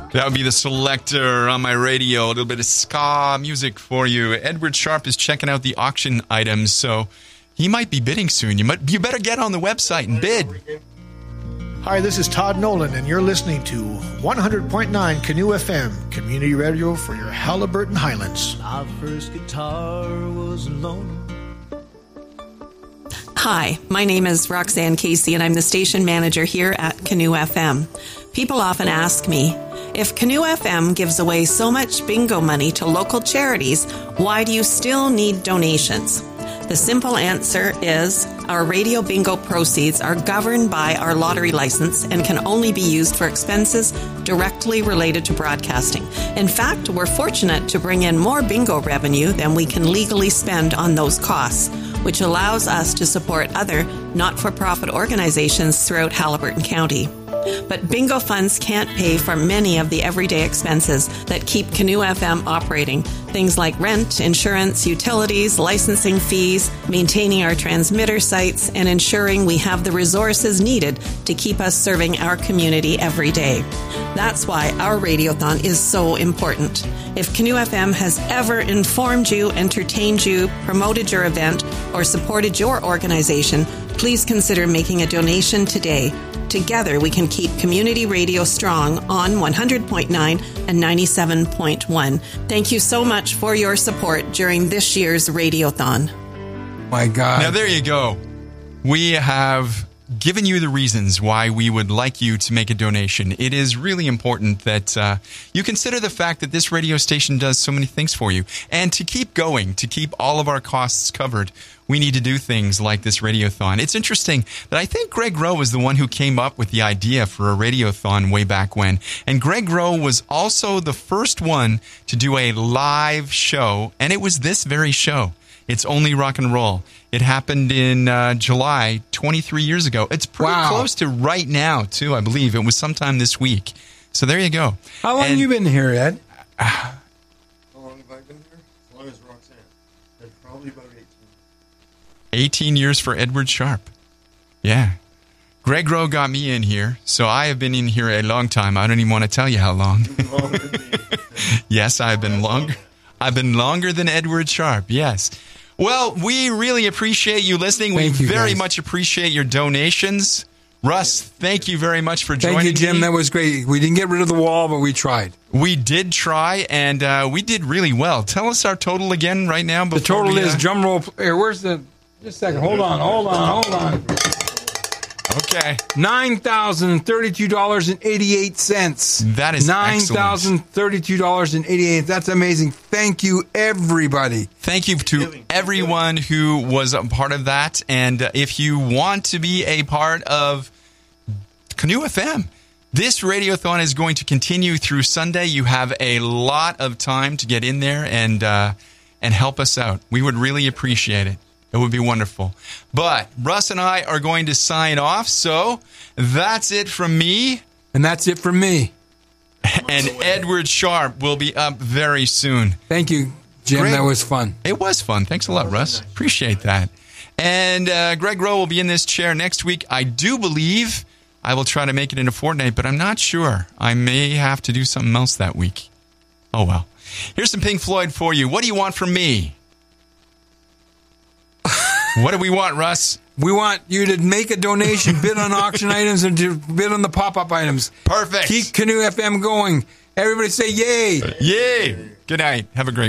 That would be the Selector on my radio. A little bit of ska music for you. Edward Sharp is checking out the auction items, so he might be bidding soon. You better get on the website and bid. Hi, this is Todd Nolan, and you're listening to 100.9 Canoe FM, community radio for your Halliburton Highlands. My first guitar was alone. Hi, my name is Roxanne Casey, and I'm the station manager here at Canoe FM. People often ask me, if Canoe FM gives away so much bingo money to local charities, why do you still need donations? The simple answer is our radio bingo proceeds are governed by our lottery license and can only be used for expenses directly related to broadcasting. In fact, we're fortunate to bring in more bingo revenue than we can legally spend on those costs, which allows us to support other not-for-profit organizations throughout Halliburton County. But bingo funds can't pay for many of the everyday expenses that keep Canoe FM operating. Things like rent, insurance, utilities, licensing fees, maintaining our transmitter sites, and ensuring we have the resources needed to keep us serving our community every day. That's why our Radiothon is so important. If Canoe FM has ever informed you, entertained you, promoted your event, or supported your organization, please consider making a donation today. Together, we can keep community radio strong on 100.9 and 97.1. Thank you so much for your support during this year's Radiothon. My God. Now, there you go. We have given you the reasons why we would like you to make a donation. It is really important that you consider the fact that this radio station does so many things for you. And to keep going, to keep all of our costs covered, we need to do things like this Radiothon. It's interesting that I think Greg Rowe was the one who came up with the idea for a Radiothon way back when. And Greg Rowe was also the first one to do a live show, and it was this very show. It's Only Rock and Roll. It happened in July 23 years ago. It's pretty close to right now, too, I believe. It was sometime this week. So there you go. How long have you been here, Ed? How long have I been here? As long as Roxanne. That's probably about 18 years for Edward Sharp. Yeah. Greg Rowe got me in here, so I have been in here a long time. I don't even want to tell you how long. Yes, I've been longer. I've been longer than Edward Sharp, yes. Well, we really appreciate you listening. We very much appreciate your donations. Russ, thank you very much for joining me. Thank you, Jim. That was great. We didn't get rid of the wall, but we tried. We did try, and we did really well. Tell us our total again right now. The total is drum roll. Here, where's the... Just a second. Hold on. Okay. $9,032.88. That is $9,032.88. That's amazing. Thank you, everybody. Thank you to everyone who was a part of that. And if you want to be a part of Canoe FM, this Radiothon is going to continue through Sunday. You have a lot of time to get in there and help us out. We would really appreciate it. It would be wonderful. But Russ and I are going to sign off, so that's it from me. And that's it from me. And Edward Sharp will be up very soon. Thank you, Jim. Greg, that was fun. It was fun. Thanks a lot, Russ. Appreciate that. And Greg Rowe will be in this chair next week. I do believe I will try to make it in a fortnight, but I'm not sure. I may have to do something else that week. Oh, well. Here's some Pink Floyd for you. What do you want from me? What do we want, Russ? We want you to make a donation, bid on auction items, and to bid on the pop-up items. Perfect. Keep Canoe FM going. Everybody say yay. Yay. Good night. Have a great